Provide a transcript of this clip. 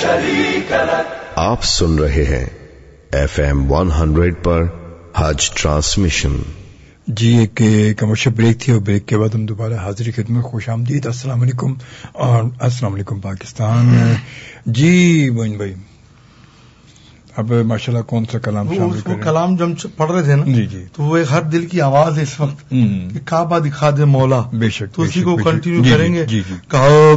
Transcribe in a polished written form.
आप सुन रहे हैं FM 100 पर हज ट्रांसमिशन। जी, एक कमर्शियल ब्रेक थी और ब्रेक के बाद हम दोबारा हाजिर खिदमत, खुश आमदीद, अस्सलाम वालेकुम और अस्सलाम वालेकुम पाकिस्तान। जी मोइन भाई, अब माशाल्लाह कौन सा कलाम शामिल करें? कलाम जब हम पढ़ रहे थे ना जी जी, तो वो एक हर दिल की आवाज है इस वक्त कि काबा दिखा दे मौला, बेशक, तो उसी को कंटिन्यू जी, करेंगे। जी जी, काबा